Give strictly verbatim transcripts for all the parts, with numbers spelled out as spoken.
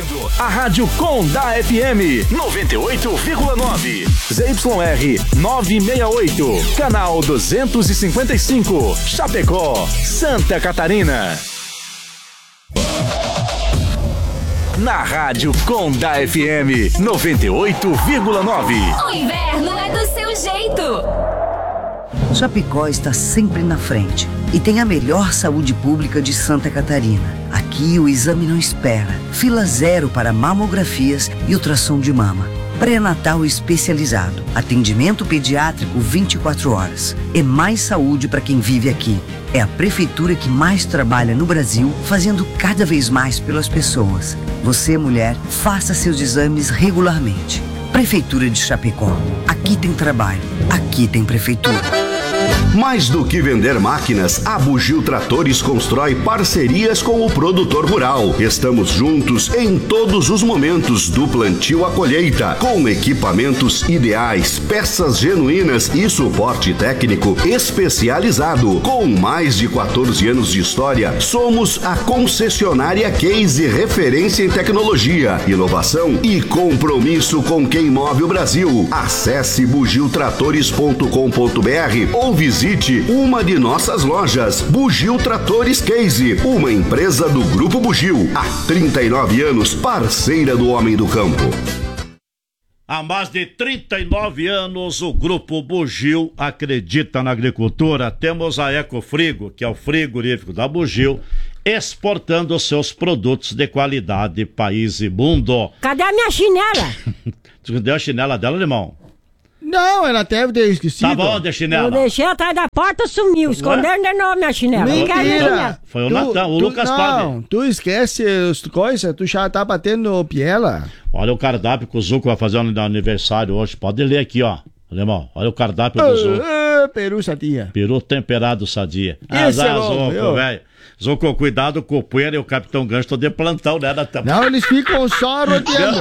ouvindo a Rádio Com da F M noventa e oito vírgula nove, Z Y R novecentos e sessenta e oito, canal duzentos e cinquenta e cinco, Chapecó, Santa Catarina. Na Rádio Com da F M noventa e oito vírgula nove. O inverno é do seu jeito. Chapecó está sempre na frente e tem a melhor saúde pública de Santa Catarina. Aqui o exame não espera. Fila zero para mamografias e ultrassom de mama. Pré-natal especializado. Atendimento pediátrico vinte e quatro horas. É mais saúde para quem vive aqui. É a prefeitura que mais trabalha no Brasil, fazendo cada vez mais pelas pessoas. Você, mulher, faça seus exames regularmente. Prefeitura de Chapecó. Aqui tem trabalho. Aqui tem prefeitura. Mais do que vender máquinas, a Bugio Tratores constrói parcerias com o produtor rural. Estamos juntos em todos os momentos, do plantio à colheita, com equipamentos ideais, peças genuínas e suporte técnico especializado. Com mais de quatorze anos de história, somos a concessionária Case, referência em tecnologia, inovação e compromisso com quem move o Brasil. Acesse bugio tratores ponto com ponto br ou visite uma de nossas lojas. Bugio Tratores Case, uma empresa do Grupo Bugio, há trinta e nove anos, parceira do homem do campo. Há mais de trinta e nove anos, o Grupo Bugio acredita na agricultura. Temos a Ecofrigo, que é o frigorífico da Bugio, exportando seus produtos de qualidade, país e mundo. Cadê a minha chinela? Tu deu a chinela dela, irmão? Não, ela deve ter esquecido. Tá bom, de chinela. Eu deixei atrás da porta, sumiu. Esconderam de novo minha chinela. Mentira. Foi o Tu- Natan, o tu- Lucas Não, Pave. tu esquece as coisas, tu já tá batendo piela. Olha o cardápio que o Zuco vai fazer no aniversário hoje. Pode ler aqui, ó. Alemão, olha o cardápio do Zuco. Ah, peru sadia. Peru temperado sadia. Esse é Azar, bom, viu? Zuco, velho. Zuco, cuidado com o Poeira e o Capitão Gancho. Tô de plantão, né, Natan? Não, eles ficam só rodeando.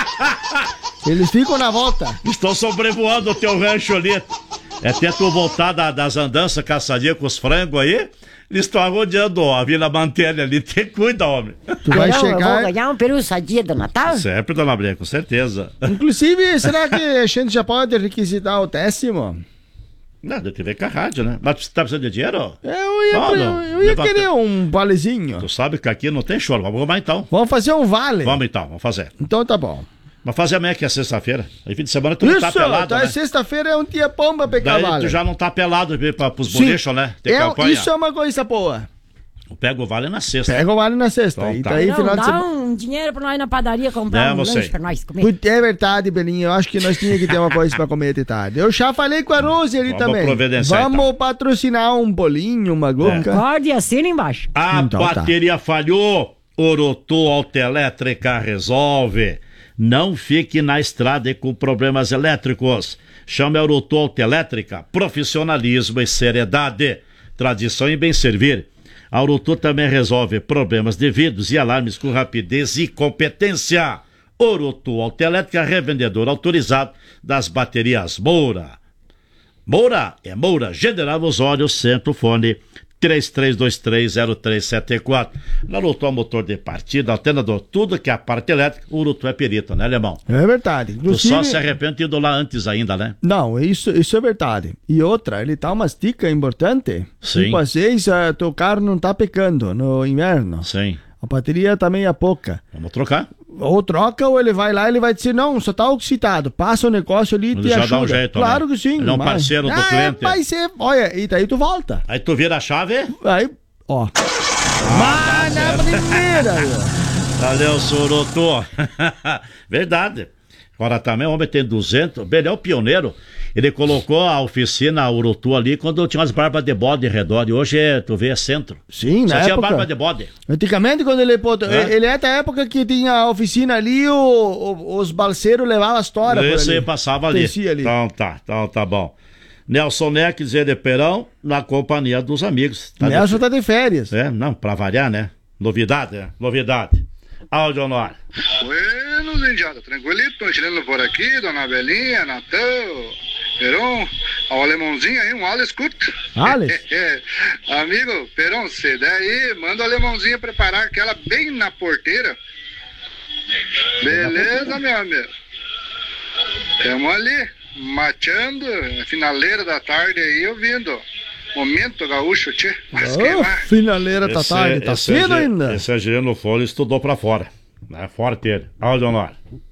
Eles ficam na volta. Estão sobrevoando o teu rancho ali. É até tu voltar da- das andanças caçadinha com os frangos aí. Eles estão rodeando ó, a Vila Mantelha ali. Tem cuida, homem. Tu vai Não, eu vou chegar. ganhar um peru sadia do Natal? Sempre, dona Brinca, com certeza. Inclusive, será que a gente já pode requisitar o décimo? Não, tem que ver com a rádio, né? Mas você tá precisando de dinheiro? Eu ia, Ah, eu, não. eu ia Levanta- querer um valezinho. Tu sabe que aqui não tem choro. Vamos arrumar então. Vamos fazer um vale. Vamos então, vamos fazer. Então tá bom. Mas fazer amanhã que é sexta-feira. Aí fim de semana tu não tá Isso, pelado, tá, né? sexta-feira é um dia bom pra pegar Daí vale. tu já não tá pelado pra, pros Sim. bolichos, né? Tem É, campanha. isso é uma coisa boa. Pega o vale na sexta. Pega o vale na sexta. Então e tá. daí, Não, final de dá semana. um dinheiro pra nós ir na padaria comprar É, um você. lanche pra nós comer. Putz, é verdade, Belinho. Eu acho que nós tínhamos que ter uma coisa pra comer de tarde. Eu já falei com a Rose ali Vamos também. providenciar, Vamos então. patrocinar um bolinho, uma gluca. Pode e assina embaixo. A Então tá. bateria falhou. Orotu Autoelétrica resolve. Não fique na estrada e com problemas elétricos. Chame a Orotu Autoelétrica. Profissionalismo e seriedade. Tradição e bem servir. A Orotu também resolve problemas de vidros e alarmes com rapidez e competência. Orotu Autoelétrica, revendedor autorizado das baterias Moura. Moura é Moura, General Osório, Centro Fone três três dois três zero três sete quatro. Na Orotu, motor de partida, alternador, tudo que é a parte elétrica, o Orotu é perito, né, alemão? É verdade. Tu Inclusive... só se arrepende de ir lá antes ainda, né? Não, isso, isso é verdade. E outra, ele dá umas dicas importantes. Sim. Tipo, às vezes, uh, teu carro não tá pecando no inverno. Sim. A bateria também é pouca. Vamos trocar. Ou troca, ou ele vai lá e ele vai dizer, não, só tá oxidado. Passa o negócio ali e Ele te já ajuda. dá um jeito, Claro né? que sim. Ele é um mas- parceiro do ah, cliente. Vai ser, olha, e daí tu volta. Aí tu vira a chave. Aí, ó. Ah, Mas na primeira. Valeu, Soroto. Verdade. Agora também o homem tem duzentos. Ele é o pioneiro. Ele colocou a oficina Urutu ali quando tinha umas barbas de bode em redor. E hoje é, tu vê, é centro. Sim, Só na tinha época. barba de bode. Antigamente, quando ele botou, É? ele é da época que tinha a oficina ali, o, o- os balseiros levavam as toras por Esse ali. aí passava ali. Descia ali. Então tá, então tá bom. Nelson Neck, Zé de Perão, na companhia dos amigos. Tá Nelson de... tá de férias. É, não, pra variar, né? Novidade, né? Novidade. Áudio no ar. Buenos, indiada, tranquilito, tirando por aqui, dona Belinha, Natan, Peron, ao alemãozinho aí, um Alex Curto. Alex? Amigo, Peron, você daí, manda o alemãozinho preparar aquela bem na porteira, Beleza, meu amigo. Tamo ali, mateando, finaleira da tarde aí, ouvindo. Momento gaúcho, tchê. Mas que Oh, vai. finaleira tá tarde, tá esse é cedo Ge- ainda. Esse é Geno Folha, estudou pra fora. Né? Forte ele. Olha, Leonor.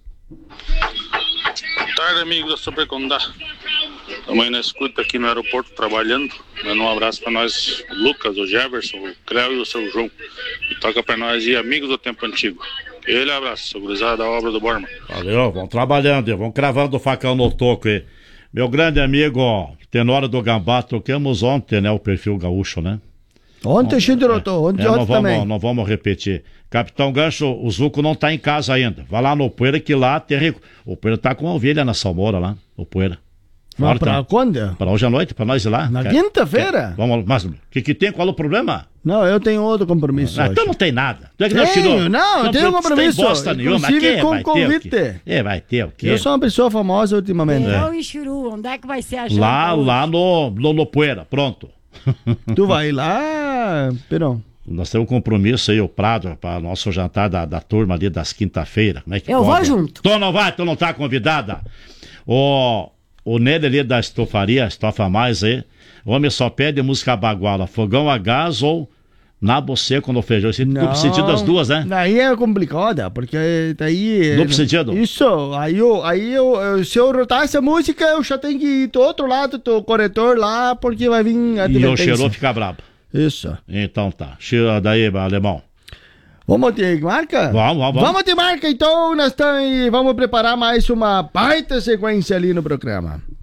Tarde, amigo da Supercondá. Estamos aí na escuta aqui no aeroporto trabalhando. Manda um abraço pra nós, o Lucas, o Jefferson, o Creu e o seu João. E toca pra nós aí, amigos do tempo antigo. Ele abraço, gurizada da obra do Borman. Valeu, vão trabalhando, vão cravando o facão no toco aí. Meu grande amigo, ó, Tenório do Gambá, tocamos ontem, né, o perfil gaúcho, né? Ontem a gente derrotou, ontem, É, ontem não, vamos, também. não vamos repetir. Capitão Gancho, o Zuco não tá em casa ainda. Vai lá no Poeira que lá tem rico. O Poeira tá com uma ovelha na salmoura lá, o Poeira. Mas Forte, pra né? quando? Pra hoje à noite, pra nós ir lá. Na Quer- quinta-feira? quer- Vamos, mas o que que tem? Qual é o problema? Não, eu tenho outro compromisso Ah, hoje. então não tem nada. Tu é que não Tenho, tirou. não, eu tenho um tem compromisso, bosta nenhuma. inclusive Que com vai ter o convite. quê? É, vai ter o quê? Eu sou uma pessoa famosa ultimamente. Eu e Churu, onde é que vai ser a janta Lá, hoje? lá no, no, no Poeira, pronto. Tu vai lá, Perão? Nós temos um compromisso aí, o Prado, para nosso jantar da, da turma ali das quinta-feira. Como é que Eu vou pode? junto. Tu não vai, tu não tá convidada. O, o Nele ali da estofaria, estofa mais aí, o homem só pede música baguala, fogão a gás ou nabo seco no feijão. Esse duplo sentido das duas, né? Daí é complicada, porque daí... Duplo sentido? Isso, aí, eu, aí eu, eu- se eu rotar essa música, eu já tenho que ir do outro lado do corretor lá, porque vai vir a E o advertência. cheirou fica brabo. Isso. Então tá. Cheira daí, alemão. Vamos ter marca? Vamos, vamos, vamos. Vamos ter marca, então nós estamos aí, vamos preparar mais uma baita sequência ali no programa.